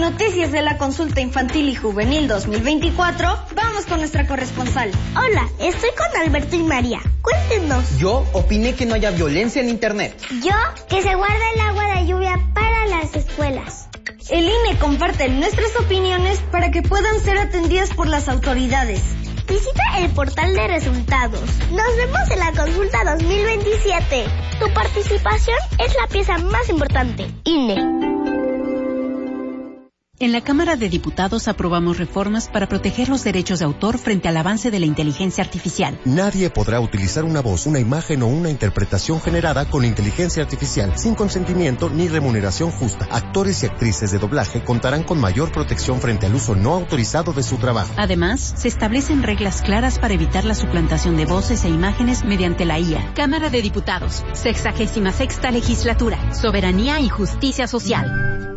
noticias de la consulta infantil y juvenil 2024, vamos con nuestra corresponsal. Hola, estoy con Alberto y María. Cuéntenos. Yo opiné que no haya violencia en internet. Yo, que se guarde el agua de lluvia para las escuelas. El INE comparte nuestras opiniones para que puedan ser atendidas por las autoridades. Visita el portal de resultados. Nos vemos en la consulta 2027. Tu participación es la pieza más importante. INE. En la Cámara de Diputados aprobamos reformas para proteger los derechos de autor frente al avance de la inteligencia artificial. Nadie podrá utilizar una voz, una imagen o una interpretación generada con inteligencia artificial sin consentimiento ni remuneración justa. Actores y actrices de doblaje contarán con mayor protección frente al uso no autorizado de su trabajo. Además, se establecen reglas claras para evitar la suplantación de voces e imágenes mediante la IA. Cámara de Diputados, 66ª Legislatura, Soberanía y Justicia Social.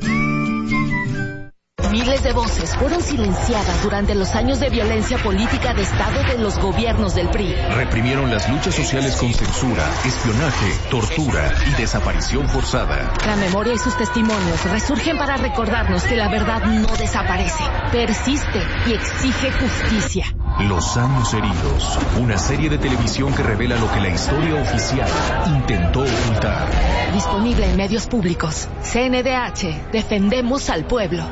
Miles de voces fueron silenciadas durante los años de violencia política de Estado de los gobiernos del PRI. Reprimieron las luchas sociales con censura, espionaje, tortura y desaparición forzada. La memoria y sus testimonios resurgen para recordarnos que la verdad no desaparece, persiste y exige justicia. Los años heridos, una serie de televisión que revela lo que la historia oficial intentó ocultar. Disponible en medios públicos. CNDH, defendemos al pueblo.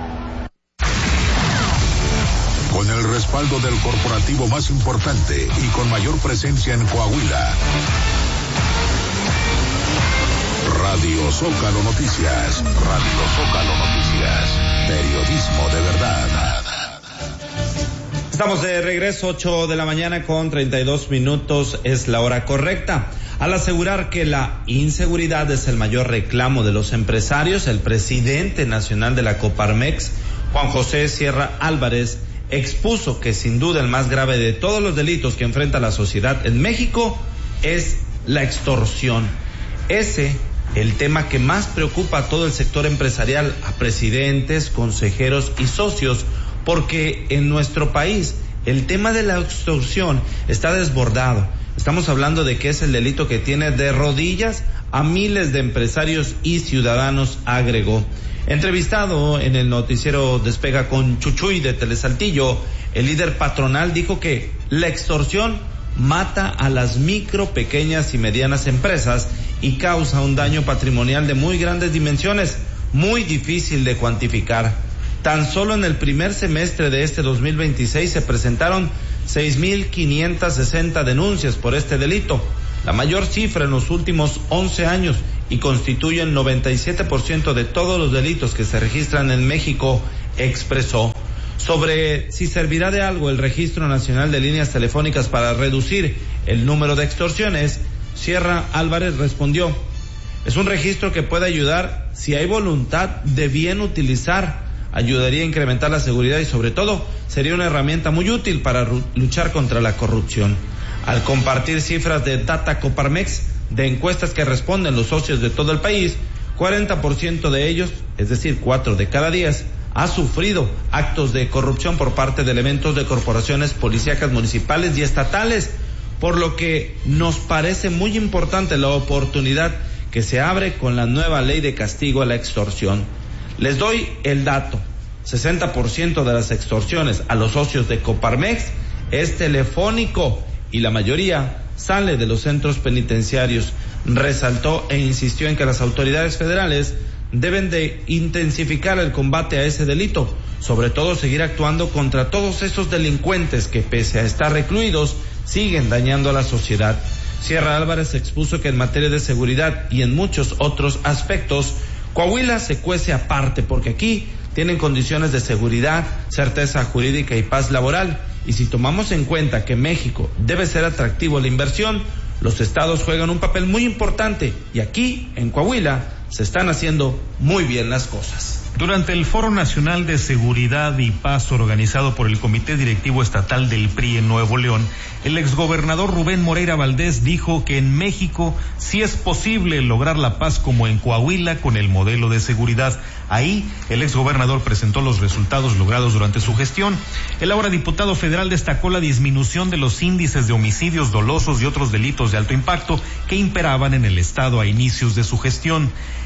Con el respaldo del corporativo más importante y con mayor presencia en Coahuila. Radio Zócalo Noticias. Radio Zócalo Noticias. Periodismo de verdad. Estamos de regreso, 8 de la mañana con 32 minutos, es la hora correcta. Al asegurar que la inseguridad es el mayor reclamo de los empresarios, el presidente nacional de la Coparmex, Juan José Sierra Álvarez, expuso que sin duda el más grave de todos los delitos que enfrenta la sociedad en México es la extorsión. El tema que más preocupa a todo el sector empresarial, a presidentes, consejeros y socios, porque en nuestro país el tema de la extorsión está desbordado. Estamos hablando de que es el delito que tiene de rodillas a miles de empresarios y ciudadanos, agregó. Entrevistado en el noticiero Despega con Chuchuy de Telesaltillo, el líder patronal dijo que la extorsión mata a las micro, pequeñas y medianas empresas y causa un daño patrimonial de muy grandes dimensiones, muy difícil de cuantificar. Tan solo en el primer semestre de este 2026 se presentaron 6,560 denuncias por este delito, la mayor cifra en los últimos 11 años y constituye el 97% de todos los delitos que se registran en México, expresó. Sobre si servirá de algo el Registro Nacional de Líneas Telefónicas para reducir el número de extorsiones, Sierra Álvarez respondió: es un registro que puede ayudar si hay voluntad de bien utilizar, ayudaría a incrementar la seguridad y sobre todo sería una herramienta muy útil para luchar contra la corrupción. Al compartir cifras de Data Coparmex, de encuestas que responden los socios de todo el país, 40% de ellos, es decir, 4 de cada 10, ha sufrido actos de corrupción por parte de elementos de corporaciones policíacas municipales y estatales, por lo que nos parece muy importante la oportunidad que se abre con la nueva ley de castigo a la extorsión. Les doy el dato: 60% de las extorsiones a los socios de Coparmex es telefónico y la mayoría sale de los centros penitenciarios. Resaltó e insistió en que las autoridades federales deben de intensificar el combate a ese delito, sobre todo seguir actuando contra todos esos delincuentes que, pese a estar recluidos, siguen dañando a la sociedad. Sierra Álvarez expuso que en materia de seguridad y en muchos otros aspectos, Coahuila se cuece aparte, porque aquí tienen condiciones de seguridad, certeza jurídica y paz laboral. Y si tomamos en cuenta que México debe ser atractivo a la inversión, los estados juegan un papel muy importante y aquí, en Coahuila, se están haciendo muy bien las cosas. Durante el Foro Nacional de Seguridad y Paz organizado por el Comité Directivo Estatal del PRI en Nuevo León, el exgobernador Rubén Moreira Valdés dijo que en México sí es posible lograr la paz como en Coahuila con el modelo de seguridad. Ahí, el exgobernador presentó los resultados logrados durante su gestión. El ahora diputado federal destacó la disminución de los índices de homicidios dolosos y otros delitos de alto impacto que imperaban en el estado a inicios de su gestión.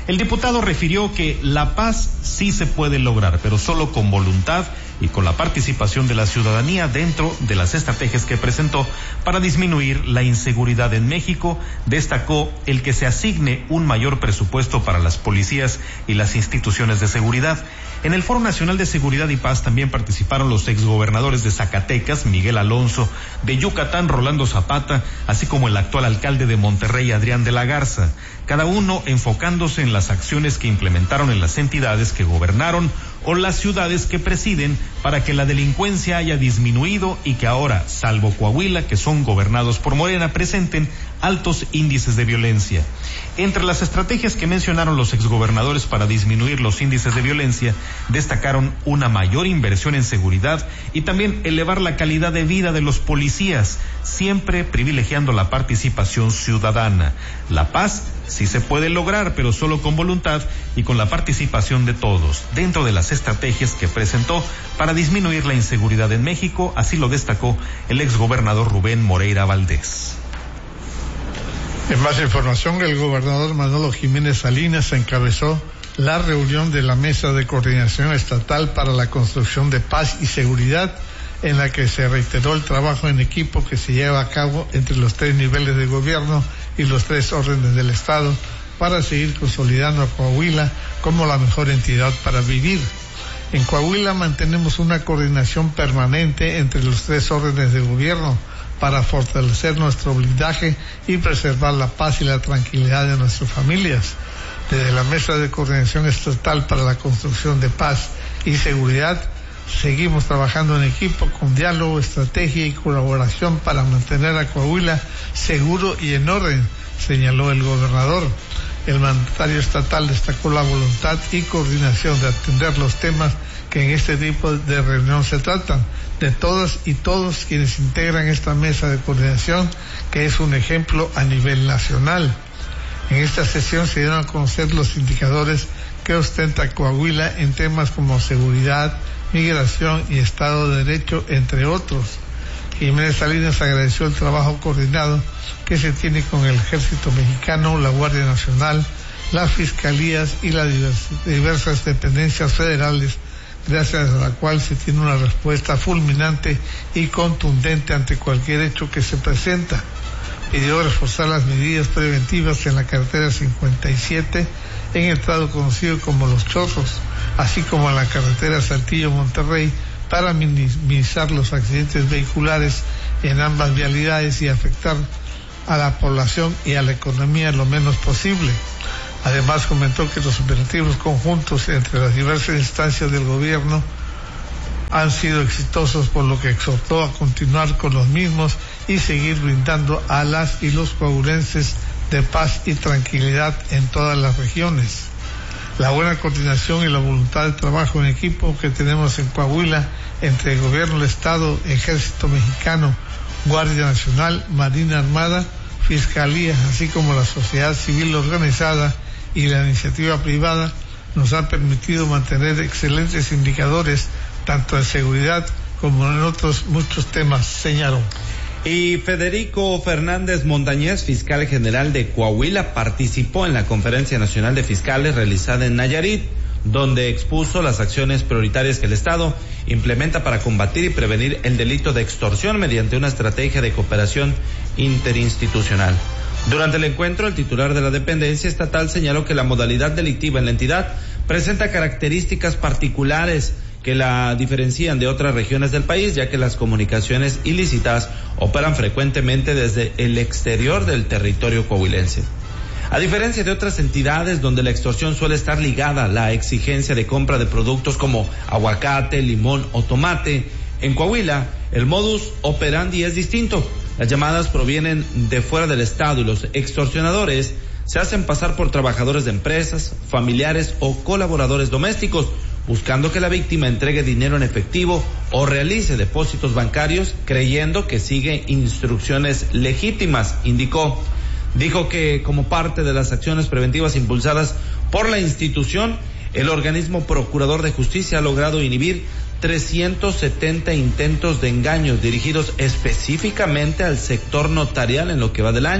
El diputado refirió que la paz sí se puede lograr, pero solo con voluntad y con la participación de la ciudadanía dentro de las estrategias que presentó para disminuir la inseguridad en México. Destacó el que se asigne un mayor presupuesto para las policías y las instituciones de seguridad. En el Foro Nacional de Seguridad y Paz también participaron los exgobernadores de Zacatecas, Miguel Alonso, de Yucatán, Rolando Zapata, así como el actual alcalde de Monterrey, Adrián de la Garza, cada uno enfocándose en las acciones que implementaron en las entidades que gobernaron o las ciudades que presiden para que la delincuencia haya disminuido y que ahora, salvo Coahuila, que son gobernados por Morena, presenten altos índices de violencia. Entre las estrategias que mencionaron los exgobernadores para disminuir los índices de violencia, destacaron una mayor inversión en seguridad y también elevar la calidad de vida de los policías, siempre privilegiando la participación ciudadana. La paz sí se puede lograr, pero solo con voluntad y con la participación de todos, dentro de las estrategias que presentó para disminuir la inseguridad en México, así lo destacó el exgobernador Rubén Moreira Valdés. En más información, el gobernador Manolo Jiménez Salinas encabezó la reunión de la Mesa de Coordinación Estatal para la Construcción de Paz y Seguridad, en la que se reiteró el trabajo en equipo que se lleva a cabo entre los 3 niveles de gobierno y los 3 órdenes del Estado para seguir consolidando a Coahuila como la mejor entidad para vivir. En Coahuila mantenemos una coordinación permanente entre los 3 órdenes de gobierno para fortalecer nuestro blindaje y preservar la paz y la tranquilidad de nuestras familias. Desde la Mesa de Coordinación Estatal para la Construcción de Paz y Seguridad, seguimos trabajando en equipo con diálogo, estrategia y colaboración para mantener a Coahuila seguro y en orden, señaló el gobernador. El mandatario estatal destacó la voluntad y coordinación de atender los temas que en este tipo de reunión se tratan, de todas y todos quienes integran esta mesa de coordinación, que es un ejemplo a nivel nacional. En esta sesión se dieron a conocer los indicadores que ostenta Coahuila en temas como seguridad, migración y Estado de Derecho, entre otros. Jiménez Salinas agradeció el trabajo coordinado que se tiene con el Ejército Mexicano, la Guardia Nacional, las Fiscalías y las diversas dependencias federales, gracias a la cual se tiene una respuesta fulminante y contundente ante cualquier hecho que se presenta. Pidió reforzar las medidas preventivas en la carretera 57, en el tramo conocido como Los Chorros, así como en la carretera Saltillo-Monterrey, para minimizar los accidentes vehiculares en ambas vialidades y afectar a la población y a la economía lo menos posible. Además, comentó que los operativos conjuntos entre las diversas instancias del gobierno han sido exitosos, por lo que exhortó a continuar con los mismos y seguir brindando a las y los coahuilenses de paz y tranquilidad en todas las regiones. La buena coordinación y la voluntad de trabajo en equipo que tenemos en Coahuila entre el gobierno del Estado, Ejército Mexicano, Guardia Nacional, Marina Armada, Fiscalía, así como la sociedad civil organizada y la iniciativa privada, nos ha permitido mantener excelentes indicadores tanto en seguridad como en otros muchos temas, señaló. Y Federico Fernández Montañez, fiscal general de Coahuila, participó en la Conferencia Nacional de Fiscales realizada en Nayarit, donde expuso las acciones prioritarias que el Estado implementa para combatir y prevenir el delito de extorsión mediante una estrategia de cooperación interinstitucional. Durante el encuentro, el titular de la dependencia estatal señaló que la modalidad delictiva en la entidad presenta características particulares que la diferencian de otras regiones del país, ya que las comunicaciones ilícitas operan frecuentemente desde el exterior del territorio coahuilense. A diferencia de otras entidades donde la extorsión suele estar ligada a la exigencia de compra de productos como aguacate, limón o tomate, en Coahuila el modus operandi es distinto. Las llamadas provienen de fuera del estado y los extorsionadores se hacen pasar por trabajadores de empresas, familiares o colaboradores domésticos, buscando que la víctima entregue dinero en efectivo o realice depósitos bancarios creyendo que sigue instrucciones legítimas, indicó. Dijo que como parte de las acciones preventivas impulsadas por la institución, el organismo procurador de justicia ha logrado inhibir 370 intentos de engaños dirigidos específicamente al sector notarial en lo que va del año,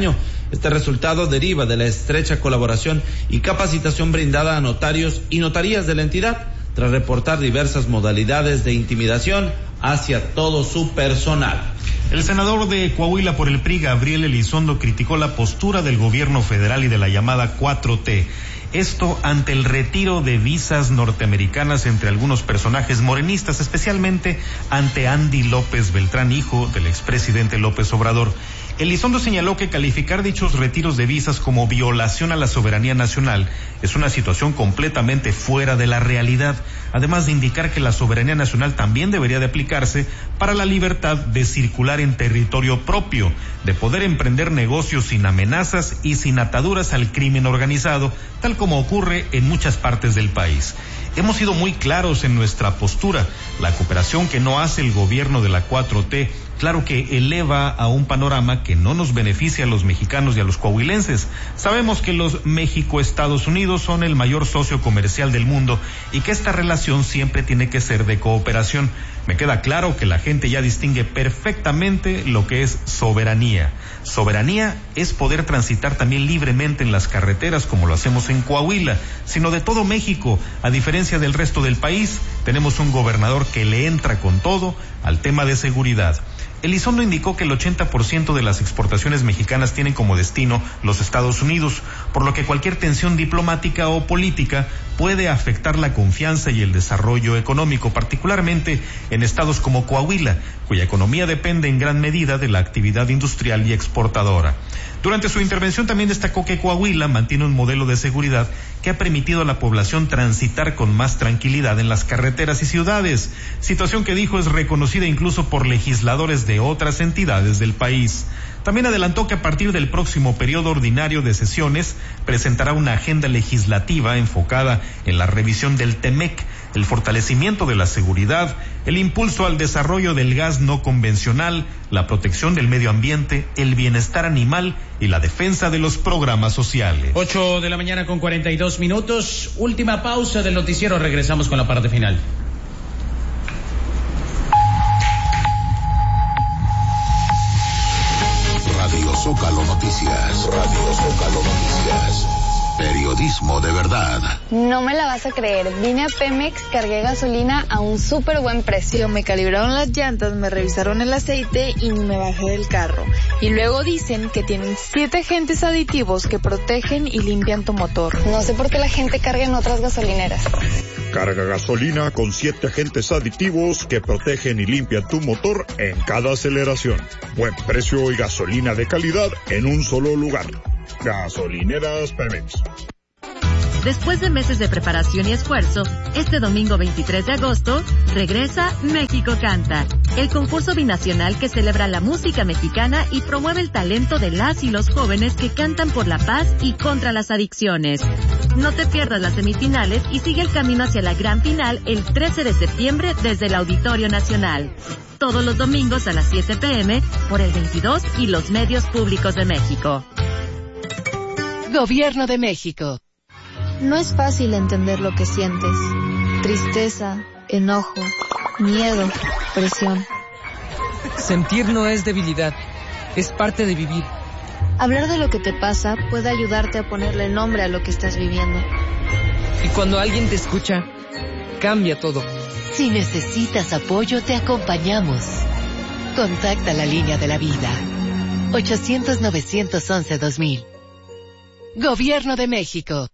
Este resultado deriva de la estrecha colaboración y capacitación brindada a notarios y notarías de la entidad, tras reportar diversas modalidades de intimidación hacia todo su personal. El senador de Coahuila por el PRI, Gabriel Elizondo, criticó la postura del gobierno federal y de la llamada 4T. Esto ante el retiro de visas norteamericanas entre algunos personajes morenistas, especialmente ante Andy López Beltrán, hijo del expresidente López Obrador. Elizondo señaló que calificar dichos retiros de visas como violación a la soberanía nacional es una situación completamente fuera de la realidad, además de indicar que la soberanía nacional también debería de aplicarse para la libertad de circular en territorio propio, de poder emprender negocios sin amenazas y sin ataduras al crimen organizado, tal como ocurre en muchas partes del país. Hemos sido muy claros en nuestra postura. La cooperación que no hace el gobierno de la 4T, claro que eleva a un panorama que no nos beneficia a los mexicanos y a los coahuilenses. Sabemos que los México-Estados Unidos son el mayor socio comercial del mundo y que esta relación siempre tiene que ser de cooperación. Me queda claro que la gente ya distingue perfectamente lo que es soberanía. Soberanía es poder transitar también libremente en las carreteras como lo hacemos en Coahuila, sino de todo México. A diferencia del resto del país, tenemos un gobernador que le entra con todo al tema de seguridad. Elizondo indicó que el 80% de las exportaciones mexicanas tienen como destino los Estados Unidos, por lo que cualquier tensión diplomática o política puede afectar la confianza y el desarrollo económico, particularmente en estados como Coahuila, cuya economía depende en gran medida de la actividad industrial y exportadora. Durante su intervención también destacó que Coahuila mantiene un modelo de seguridad que ha permitido a la población transitar con más tranquilidad en las carreteras y ciudades, situación que dijo es reconocida incluso por legisladores de otras entidades del país. También adelantó que a partir del próximo periodo ordinario de sesiones presentará una agenda legislativa enfocada en la revisión del TEMEC, el fortalecimiento de la seguridad, el impulso al desarrollo del gas no convencional, la protección del medio ambiente, el bienestar animal y la defensa de los programas sociales. 8:42 a.m. Última pausa del noticiero. Regresamos con la parte final. Radio Zócalo Noticias. Radio Zócalo Noticias. Periodismo de verdad. No me la vas a creer. Vine a Pemex, cargué gasolina a un súper buen precio. Me calibraron las llantas, me revisaron el aceite y me bajé del carro. Y luego dicen que tienen 7 agentes aditivos que protegen y limpian tu motor. No sé por qué la gente carga en otras gasolineras. Carga gasolina con 7 agentes aditivos que protegen y limpian tu motor en cada aceleración. Buen precio y gasolina de calidad en un solo lugar. Gasolineras Pemex. Después de meses de preparación y esfuerzo, este domingo 23 de agosto, regresa México Canta, el concurso binacional que celebra la música mexicana y promueve el talento de las y los jóvenes que cantan por la paz y contra las adicciones. No te pierdas las semifinales y sigue el camino hacia la gran final el 13 de septiembre desde el Auditorio Nacional. Todos los domingos a las 7 p.m. por el 22 y los medios públicos de México. Gobierno de México. No es fácil entender lo que sientes. Tristeza, enojo, miedo, presión. Sentir no es debilidad, es parte de vivir. Hablar de lo que te pasa puede ayudarte a ponerle nombre a lo que estás viviendo. Y cuando alguien te escucha, cambia todo. Si necesitas apoyo, te acompañamos. Contacta la línea de la vida. 800-911-2000. Gobierno de México.